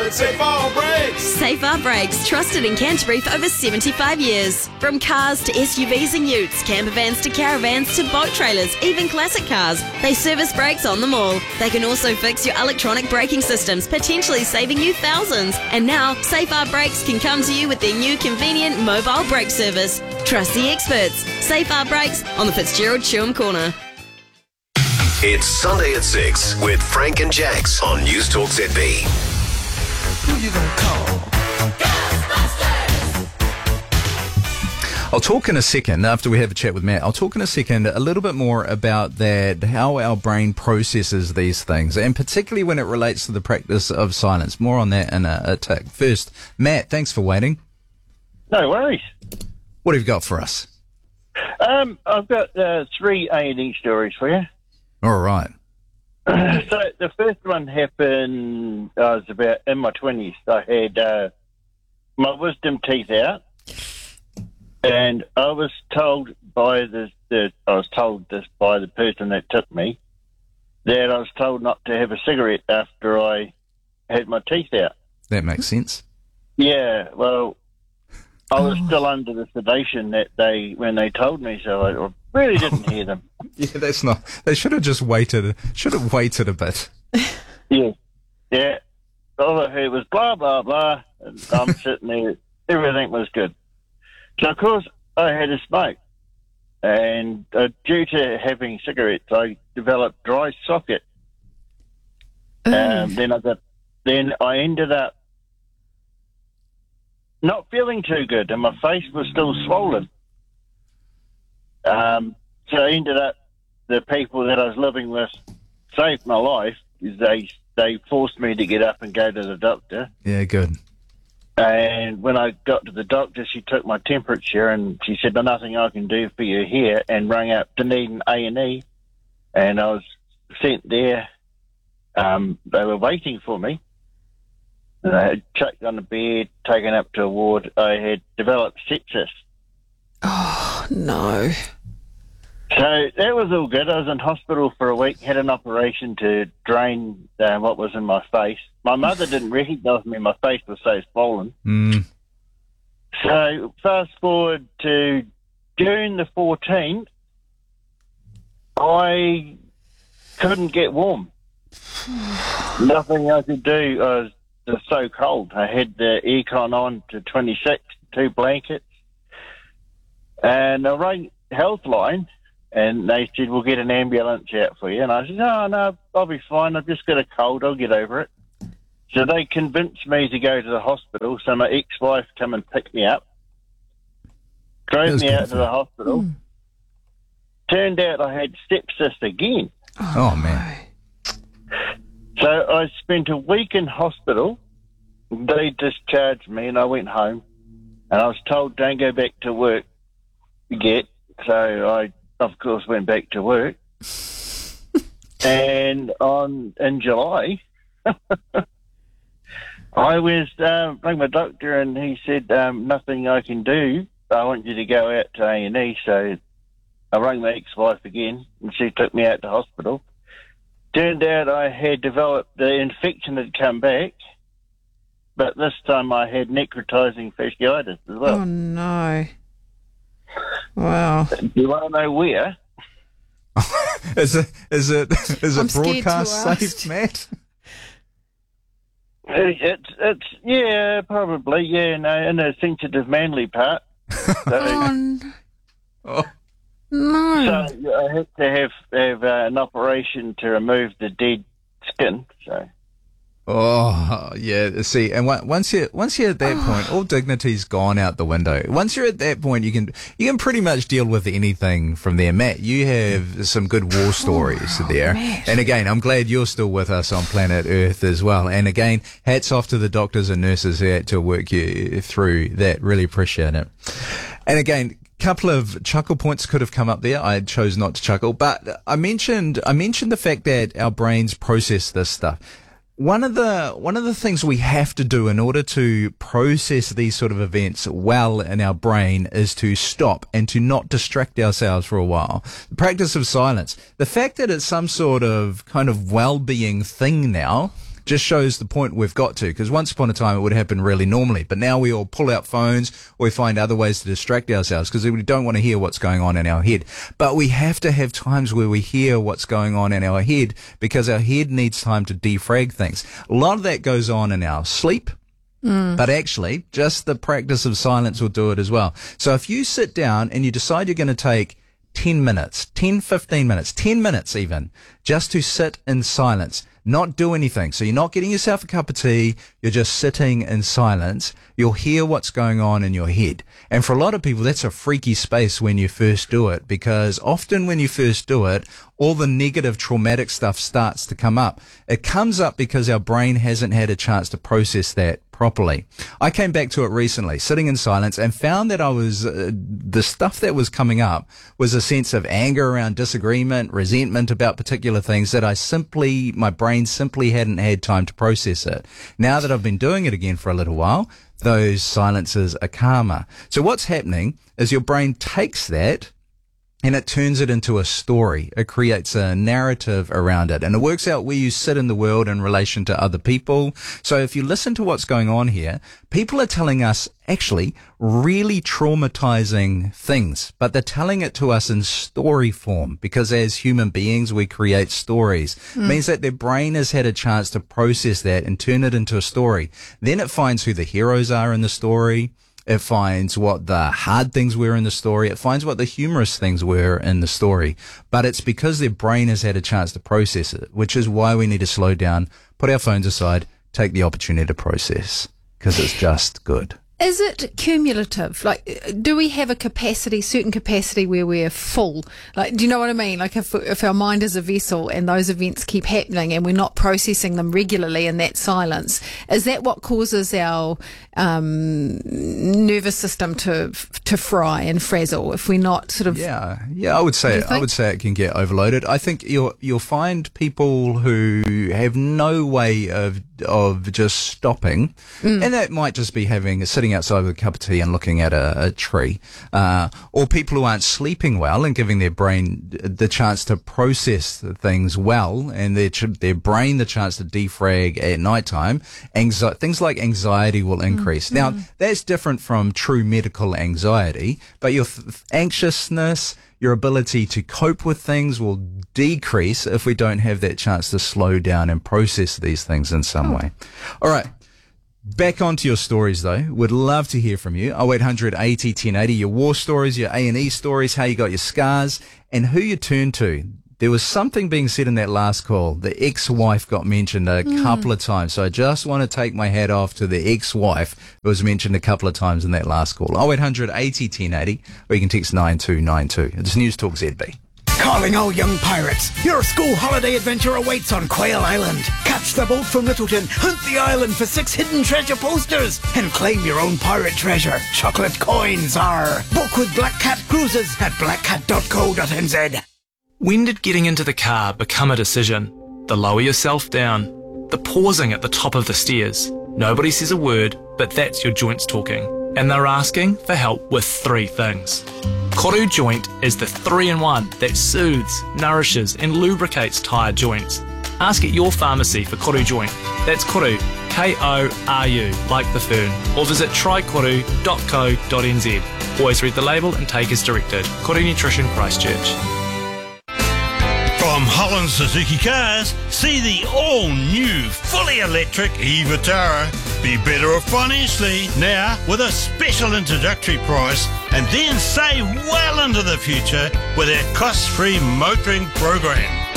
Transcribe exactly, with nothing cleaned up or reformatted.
at Safar Brakes. Safar Brakes, trusted in Canterbury for over seventy-five years. From cars to S U Vs and utes, camper vans to caravans to boat trailers, even classic cars, they service brakes on them all. They can also fix your electronic braking systems, potentially saving you thousands. And now, Safar Brakes can come to you with their new convenient mobile brake service. Trust the experts. Safar Brakes on the Fitzgerald Chewham Corner. It's Sunday at six with Frank and Jax on News Talk Z B. Who you gonna call? I'll talk in a second, after we have a chat with Matt, I'll talk in a second a little bit more about that, how our brain processes these things, and particularly when it relates to the practice of silence. More on that in a, a tick. First, Matt, thanks for waiting. No worries. What have you got for us? Um, I've got uh, three A and E stories for you. All right. So the first one happened, I was about in my twenties. I had uh, my wisdom teeth out, and I was told by the, the I was told this by the person that took me that I was told not to have a cigarette after I had my teeth out. That makes sense. Yeah, well, I was still under the sedation that they when they told me, so I really didn't hear them. Yeah, that's not. They should have just waited. Should have waited a bit. Yeah, yeah. All I heard was blah blah blah, and I'm sitting there. Everything was good. So of course I had a smoke, and uh, due to having cigarettes, I developed dry socket. Um, then I got. Then I ended up not feeling too good, and my face was still swollen. Um, so I ended up, the people that I was living with saved my life, because they, they forced me to get up and go to the doctor. Yeah, good. And when I got to the doctor, she took my temperature, and she said, "There's nothing I can do for you here," and rang up Dunedin A and E, and I was sent there. Um, they were waiting for me. And I had chucked on the bed, taken up to a ward. I had developed sepsis. Oh, no. So that was all good. I was in hospital for a week, had an operation to drain uh, what was in my face. My mother didn't recognise me. My face was so swollen. Mm. So fast forward to June the fourteenth, I couldn't get warm. Nothing I could do. I was just so cold. I had the aircon on to twenty-six, two blankets. And I rang Healthline, and they said, "We'll get an ambulance out for you." And I said, "No, no, I'll be fine. I've just got a cold. I'll get over it." So they convinced me to go to the hospital. So my ex-wife come and picked me up, drove me out to the hospital. Mm. Turned out I had sepsis again. Oh, man. So I spent a week in hospital. They discharged me, and I went home. And I was told, "Don't go back to work yet." So I, of course, went back to work. And on in July, I was um, rang my doctor, and he said, um, "Nothing I can do. I want you to go out to A and E." So I rang my ex-wife again, and she took me out to hospital. Turned out I had developed, the infection had come back, but this time I had necrotizing fasciitis as well. Oh, no. Wow. Do you want to know where? is it is it is I'm it scared to broadcast ask. safe, Matt? It's, it's, yeah, probably, yeah, no, in a sensitive manly part. So, Oh, n- Oh. no. so I had to have, have uh, an operation to remove the dead skin, so... Oh, yeah. See, and on- once you once you're at that point, all dignity's gone out the window. Once you're at that point, you can you can pretty much deal with anything from there. Matt, you have some good war stories Oh, there. Matt. And again, I'm glad you're still with us on planet Earth as well. And again, hats off to the doctors and nurses who had to work you through that. Really appreciate it. And again, couple of chuckle points could have come up there. I chose not to chuckle, but I mentioned I mentioned the fact that our brains process this stuff. One of the one of the things we have to do in order to process these sort of events well in our brain is to stop and to not distract ourselves for a while. The practice of silence. The fact that it's some sort of kind of well-being thing now just shows the point we've got to, because once upon a time it would happen really normally, but now we all pull out phones or we find other ways to distract ourselves because we don't want to hear what's going on in our head. But we have to have times where we hear what's going on in our head because our head needs time to defrag things. A lot of that goes on in our sleep. Mm. But actually, just the practice of silence will do it as well. So if you sit down and you decide you're going to take ten minutes, ten, fifteen minutes, ten minutes even, just to sit in silence, not do anything. So you're not getting yourself a cup of tea, you're just sitting in silence. You'll hear what's going on in your head. And for a lot of people, that's a freaky space when you first do it, because often when you first do it, all the negative traumatic stuff starts to come up. It comes up because our brain hasn't had a chance to process that properly. I came back to it recently, sitting in silence, and found that I was, uh, the stuff that was coming up was a sense of anger around disagreement, resentment about particular things that I simply, my brain simply hadn't had time to process it. Now that I've been doing it again for a little while, those silences are calmer. So what's happening is your brain takes that and it turns it into a story. It creates a narrative around it, and it works out where you sit in the world in relation to other people. So if you listen to what's going on here, people are telling us actually really traumatizing things, but they're telling it to us in story form, because as human beings, we create stories. Mm. It means that their brain has had a chance to process that and turn it into a story. Then it finds who the heroes are in the story. It finds what the hard things were in the story. It finds what the humorous things were in the story. But it's because their brain has had a chance to process it, which is why we need to slow down, put our phones aside, take the opportunity to process, because it's just good. Is it cumulative? Like, do we have a capacity, certain capacity where we're full? Like, do you know what I mean? Like, if if our mind is a vessel and those events keep happening and we're not processing them regularly in that silence, is that what causes our um, nervous system to to fry and frazzle? If we're not sort of yeah, yeah, I would say I would say it can get overloaded. I think you'll you'll find people who have no way of of just stopping, mm. and that might just be having sitting outside with a cup of tea and looking at a, a tree, uh, or people who aren't sleeping well and giving their brain the chance to process things well, and their their brain the chance to defrag at nighttime. Anxi- things like anxiety will increase. Mm. Now, that's different from true medical anxiety, but your th- anxiousness, your ability to cope with things will decrease if we don't have that chance to slow down and process these things in some oh. way. All right. Back onto your stories, though. Would love to hear from you. oh eight hundred eighty ten eighty, your war stories, your A and E stories, how you got your scars, and who you turned to. There was something being said in that last call. The ex-wife got mentioned a mm. couple of times. So I just want to take my hat off to the ex-wife who was mentioned a couple of times in that last call. oh eight hundred eighty ten eighty, or you can text nine two nine two. It's News Talk Z B. Calling all young pirates. Your school holiday adventure awaits on Quail Island. Catch the boat from Littleton, hunt the island for six hidden treasure posters, and claim your own pirate treasure. Chocolate coins are. Book with Black Cat Cruises at black cat dot co dot n z. When did getting into the car become a decision? The lower yourself down, the pausing at the top of the stairs. Nobody says a word, but that's your joints talking. And they're asking for help with three things. Koru Joint is the three-in-one that soothes, nourishes and lubricates tired joints. Ask at your pharmacy for Koru Joint. That's Koru, K O R U, like the fern. Or visit try koru dot co dot n z. Always read the label and take as directed. Koru Nutrition, Christchurch. From Holland Suzuki Cars, see the all-new, fully electric e-Vitara. Be better off financially now with a special introductory price, and then save well into the future with our cost-free motoring program.